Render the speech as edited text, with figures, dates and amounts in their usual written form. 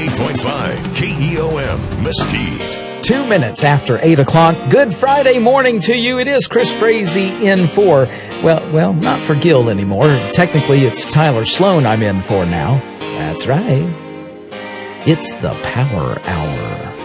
98.5 KEOM Mesquite. 2 minutes after 8 o'clock. Good Friday morning to you. It is Chris Frazee in for, well, not for Gil anymore. Technically, it's Tyler Sloan I'm in for now. That's right. It's the Power Hour.